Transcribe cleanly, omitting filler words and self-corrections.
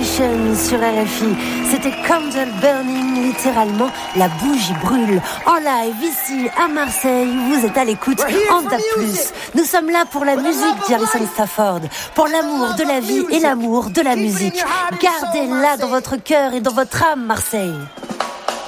Station sur RFI. C'était Candle Burning, littéralement la bougie brûle. En live ici à Marseille, vous êtes à l'écoute en DAB+. Nous sommes là pour la musique d'Harrison Stafford, pour l'amour de la vie et l'amour de la musique. Gardez-la dans votre cœur et dans votre âme, Marseille.